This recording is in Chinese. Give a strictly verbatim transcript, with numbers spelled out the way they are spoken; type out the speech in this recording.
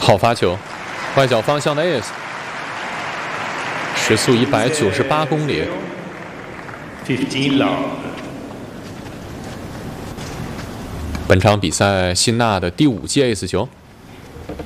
好发球，外角方向的 ace， 时速一百九十八公里。本场比赛辛纳的第五记 ace 球。